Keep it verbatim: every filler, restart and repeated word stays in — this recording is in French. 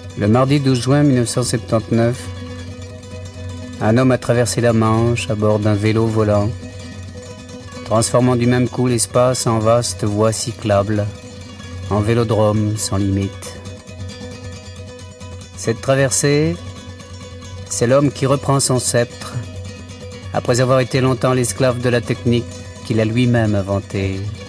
Le mardi douze juin mille neuf cent soixante-dix-neuf, un homme a traversé la Manche à bord d'un vélo volant, transformant du même coup l'espace en vaste voie cyclable, en vélodrome sans limite. Cette traversée, c'est l'homme qui reprend son sceptre, après avoir été longtemps l'esclave de la technique qu'il a lui-même inventée.